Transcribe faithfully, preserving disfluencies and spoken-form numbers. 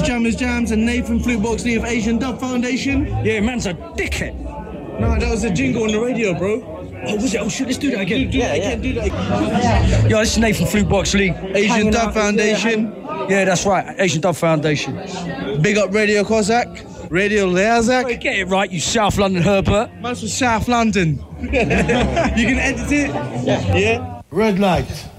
Jammers Jams and Nathan Flukebox Lee of Asian Dub Foundation. Yeah, man's a dickhead. No, that was a jingle on the radio, bro. Oh, was it? Oh, shit, let's do that again. Do, do yeah, that yeah. again, do that again. Yo, this is Nathan Flukebox Lee. Asian Dub Foundation. Yeah, that's right, Asian Dub Foundation. Big up Radio Cossack, Radio Leazak. Get it right, you South London Herbert. Man's from South London. You can edit it? Yeah. Yeah? Red light.